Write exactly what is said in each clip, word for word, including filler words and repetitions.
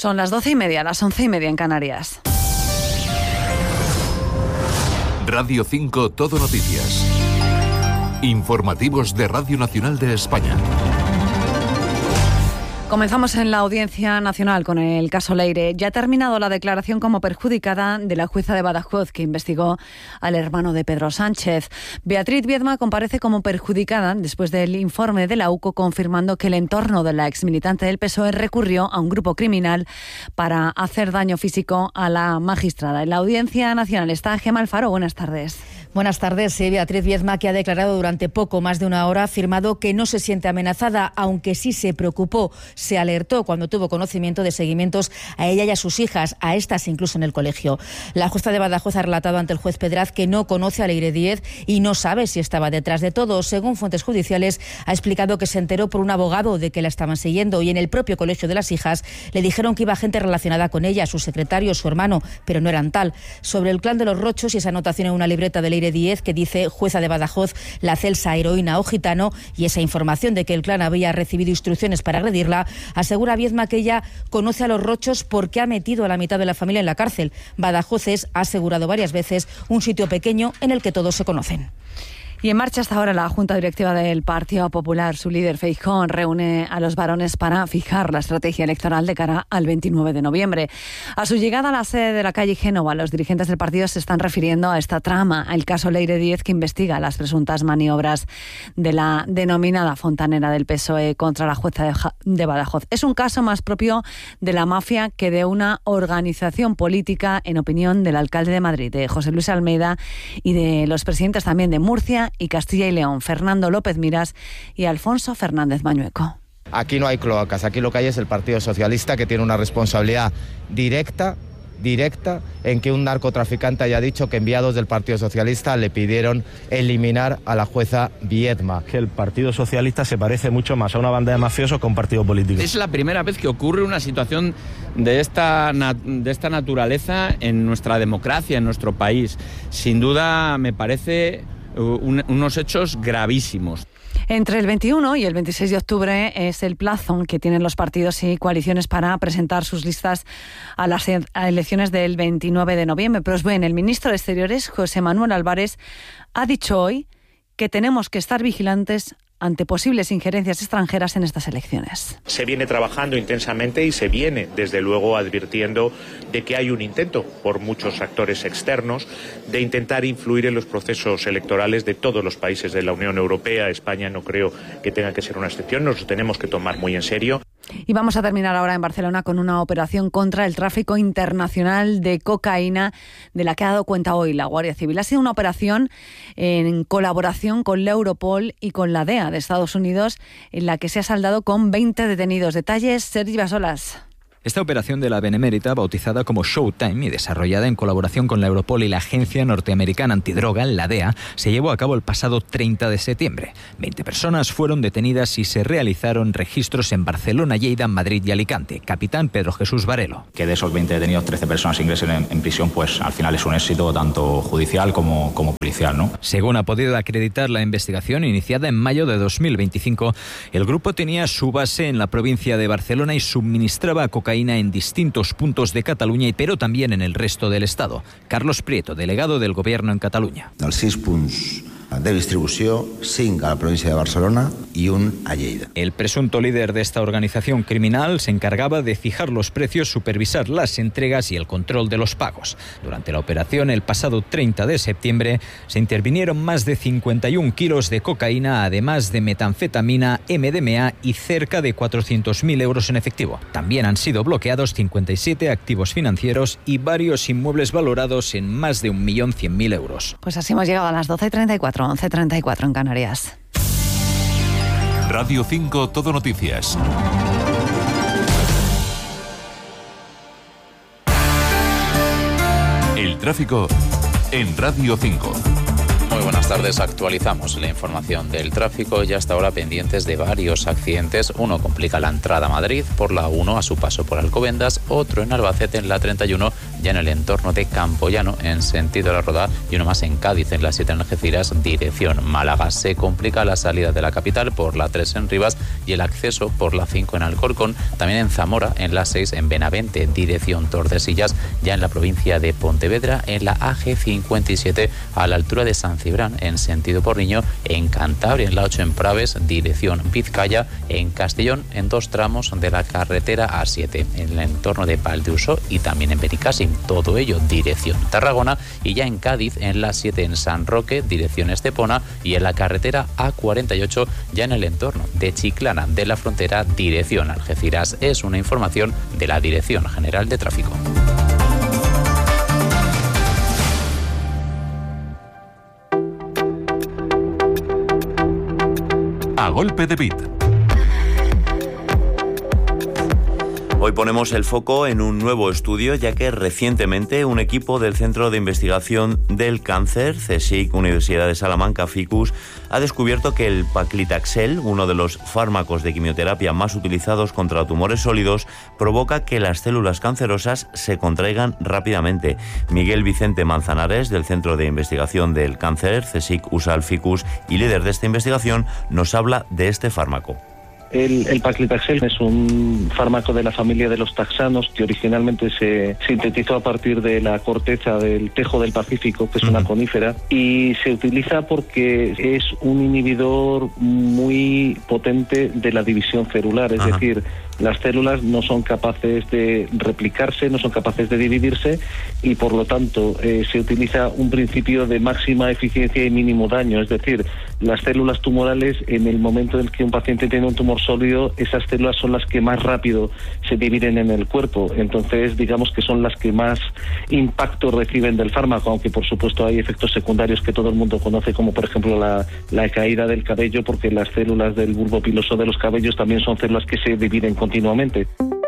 Son las doce y media, las once y media en Canarias. Radio cinco Todo Noticias. Informativos de Radio Nacional de España. Comenzamos en la Audiencia Nacional con el caso Leire. Ya ha terminado la declaración como perjudicada de la jueza de Badajoz que investigó al hermano de Pedro Sánchez. Beatriz Viedma comparece como perjudicada después del informe de la U C O confirmando que el entorno de la exmilitante del P S O E recurrió a un grupo criminal para hacer daño físico a la magistrada. En la Audiencia Nacional está Gemma Alfaro. Buenas tardes. Buenas tardes. Sí, Beatriz Viedma, que ha declarado durante poco más de una hora, ha afirmado que no se siente amenazada, aunque sí se preocupó. Se alertó cuando tuvo conocimiento de seguimientos a ella y a sus hijas, a estas incluso en el colegio. La jueza de Badajoz ha relatado ante el juez Pedraz que no conoce a Leire Díez y no sabe si estaba detrás de todo. Según fuentes judiciales, ha explicado que se enteró por un abogado de que la estaban siguiendo y en el propio colegio de las hijas le dijeron que iba gente relacionada con ella, su secretario, su hermano, pero no eran tal. Sobre el clan de los Rochos y esa anotación en una libreta de Leire Díez que dice jueza de Badajoz, la Celsa, heroína o gitano, y esa información de que el clan había recibido instrucciones para agredirla, asegura Viedma que ella conoce a los Rochos porque ha metido a la mitad de la familia en la cárcel. Badajoz es, ha asegurado varias veces, un sitio pequeño en el que todos se conocen. Y en marcha hasta ahora la Junta Directiva del Partido Popular. Su líder, Feijóo, reúne a los varones para fijar la estrategia electoral de cara al veintinueve de noviembre. A su llegada a la sede de la calle Génova, los dirigentes del partido se están refiriendo a esta trama, el caso Leire Díez, que investiga las presuntas maniobras de la denominada fontanera del P S O E contra la jueza de Badajoz. Es un caso más propio de la mafia que de una organización política, en opinión del alcalde de Madrid, de José Luis Almeida, y de los presidentes también de Murcia y Castilla y León, Fernando López Miras y Alfonso Fernández Mañueco. Aquí no hay cloacas, aquí lo que hay es el Partido Socialista, que tiene una responsabilidad directa, directa, en que un narcotraficante haya dicho que enviados del Partido Socialista le pidieron eliminar a la jueza Viedma. Que el Partido Socialista se parece mucho más a una banda de mafiosos que a un partido político. Es la primera vez que ocurre una situación de esta, de esta naturaleza en nuestra democracia, en nuestro país. Sin duda me parece un, unos hechos gravísimos. Entre el veintiuno y el veintiséis de octubre es el plazo que tienen los partidos y coaliciones para presentar sus listas a las elecciones del veintinueve de noviembre. Pues bien, el ministro de Exteriores, José Manuel Álvarez, ha dicho hoy que tenemos que estar vigilantes ante posibles injerencias extranjeras en estas elecciones. Se viene trabajando intensamente y se viene, desde luego, advirtiendo de que hay un intento por muchos actores externos de intentar influir en los procesos electorales de todos los países de la Unión Europea. España no creo que tenga que ser una excepción, nos lo tenemos que tomar muy en serio. Y vamos a terminar ahora en Barcelona con una operación contra el tráfico internacional de cocaína de la que ha dado cuenta hoy la Guardia Civil. Ha sido una operación en colaboración con la Europol y con la D E A de Estados Unidos, en la que se ha saldado con veinte detenidos. Detalles, Sergi Basolas. Esta operación de la Benemérita, bautizada como Showtime y desarrollada en colaboración con la Europol y la Agencia Norteamericana Antidroga, la D E A, se llevó a cabo el pasado treinta de septiembre. veinte personas fueron detenidas y se realizaron registros en Barcelona, Lleida, Madrid y Alicante. Capitán Pedro Jesús Varelo. Que de esos veinte detenidos, trece personas ingresen en, en prisión, pues al final es un éxito tanto judicial como, como policial, ¿no? Según ha podido acreditar la investigación iniciada en mayo de dos mil veinticinco, el grupo tenía su base en la provincia de Barcelona y suministraba cocaína en distintos puntos de Cataluña, pero también en el resto del Estado. Carlos Prieto, delegado del Gobierno en Cataluña. Dels sis punts de distribució, cinc a la provincia de Barcelona y un a Lleida. El presunto líder de esta organización criminal se encargaba de fijar los precios, supervisar las entregas y el control de los pagos. Durante la operación, el pasado treinta de septiembre, se intervinieron más de cincuenta y un kilos de cocaína, además de metanfetamina, M D M A y cerca de cuatrocientos mil euros en efectivo. También han sido bloqueados cincuenta y siete activos financieros y varios inmuebles valorados en más de un millón cien mil euros. Pues así hemos llegado a las doce y treinta y cuatro. once y treinta y cuatro en Canarias. Radio cinco Todo Noticias. El tráfico en Radio cinco. Muy buenas tardes, actualizamos la información del tráfico y hasta ahora pendientes de varios accidentes. Uno complica la entrada a Madrid por la uno a su paso por Alcobendas, otro en Albacete en la treinta y uno ya en el entorno de Campoyano, en sentido de La Roda, y uno más en Cádiz, en la siete en Algeciras, dirección Málaga. Se complica la salida de la capital por la tres en Rivas y el acceso por la cinco en Alcorcón, también en Zamora, en la seis en Benavente, dirección Tordesillas, ya en la provincia de Pontevedra, en la A G cincuenta y siete a la altura de San Cibrán, en sentido Porriño, en Cantabria, en la ocho en Praves, dirección Vizcaya, en Castellón, en dos tramos de la carretera A siete, en el entorno de Valdeusó y también en Benicàssim, todo ello dirección Tarragona, y ya en Cádiz, en la siete en San Roque, dirección Estepona, y en la carretera A cuarenta y ocho, ya en el entorno de Chiclana de la Frontera, dirección Algeciras. Es una información de la Dirección General de Tráfico. A golpe de beat. Hoy ponemos el foco en un nuevo estudio, ya que recientemente un equipo del Centro de Investigación del Cáncer, CSIC, Universidad de Salamanca, Ficus, ha descubierto que el paclitaxel, uno de los fármacos de quimioterapia más utilizados contra tumores sólidos, provoca que las células cancerosas se contraigan rápidamente. Miguel Vicente Manzanares, del Centro de Investigación del Cáncer, CSIC, USAL, Ficus, y líder de esta investigación, nos habla de este fármaco. El, el paclitaxel es un fármaco de la familia de los taxanos que originalmente se sintetizó a partir de la corteza del tejo del Pacífico, que es una conífera, y se utiliza porque es un inhibidor muy potente de la división celular, es Ajá. decir, las células no son capaces de replicarse, no son capaces de dividirse, y por lo tanto eh, se utiliza un principio de máxima eficiencia y mínimo daño, es decir, las células tumorales, en el momento en que un paciente tiene un tumor sólido, esas células son las que más rápido se dividen en el cuerpo, entonces digamos que son las que más impacto reciben del fármaco, aunque por supuesto hay efectos secundarios que todo el mundo conoce, como por ejemplo la, la caída del cabello, porque las células del bulbo piloso de los cabellos también son células que se dividen continuamente.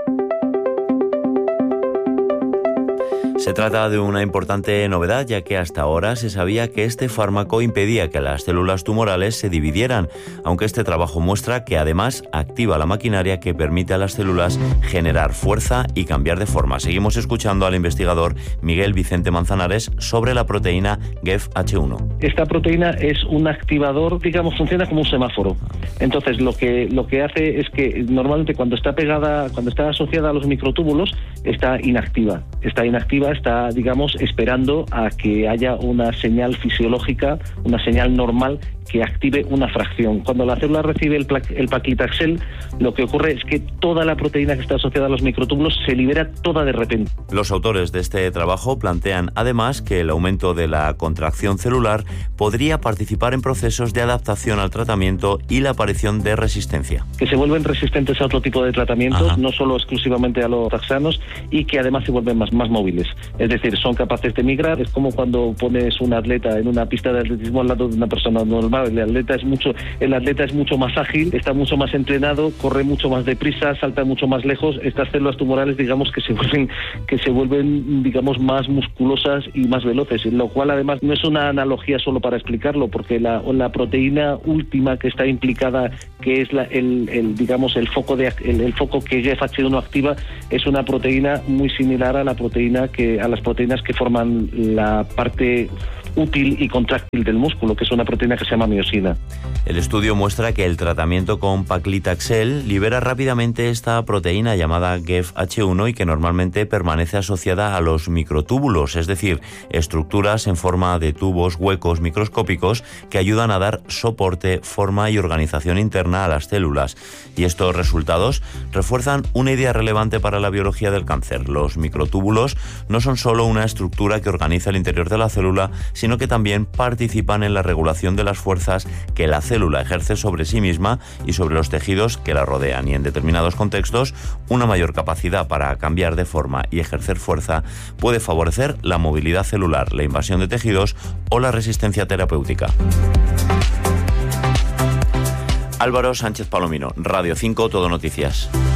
Se trata de una importante novedad, ya que hasta ahora se sabía que este fármaco impedía que las células tumorales se dividieran, aunque este trabajo muestra que además activa la maquinaria que permite a las células generar fuerza y cambiar de forma. Seguimos escuchando al investigador Miguel Vicente Manzanares sobre la proteína G E F H uno. Esta proteína es un activador, digamos, funciona como un semáforo. Entonces, lo que lo que hace es que normalmente cuando está pegada, cuando está asociada a los microtúbulos, está inactiva. Está inactiva, está, digamos, esperando a que haya una señal fisiológica, una señal normal que active una fracción. Cuando la célula recibe el, el paclitaxel, lo que ocurre es que toda la proteína que está asociada a los microtúbulos se libera toda de repente. Los autores de este trabajo plantean además que el aumento de la contracción celular podría participar en procesos de adaptación al tratamiento y la aparición de resistencia. Que se vuelven resistentes a otro tipo de tratamientos, Ajá. no solo exclusivamente a los taxanos, y que además se vuelven más, más móviles. Es decir, son capaces de migrar. Es como cuando pones un atleta en una pista de atletismo al lado de una persona normal. El atleta es mucho, el atleta es mucho más ágil, está mucho más entrenado, corre mucho más deprisa, salta mucho más lejos. Estas células tumorales, digamos, que se vuelven, que se vuelven, digamos, más musculosas y más veloces, lo cual además no es una analogía solo para explicarlo, porque la, la proteína última que está implicada, que es la, el, el, digamos, el foco de el, el foco que G E F H uno activa, es una proteína muy similar a la proteína que a las proteínas que forman la parte útil y contráctil del músculo, que es una proteína que se llama miosina. El estudio muestra que el tratamiento con paclitaxel libera rápidamente esta proteína llamada G E F H uno y que normalmente permanece asociada a los microtúbulos, es decir, estructuras en forma de tubos huecos microscópicos que ayudan a dar soporte, forma y organización interna a las células. Y estos resultados refuerzan una idea relevante para la biología del cáncer. Los microtúbulos no son solo una estructura que organiza el interior de la célula, sino que también participan en la regulación de las fuerzas que la célula ejerce sobre sí misma y sobre los tejidos que la rodean, y en determinados contextos una mayor capacidad para cambiar de forma y ejercer fuerza puede favorecer la movilidad celular, la invasión de tejidos o la resistencia terapéutica. Álvaro Sánchez Palomino, Radio cinco, Todo Noticias.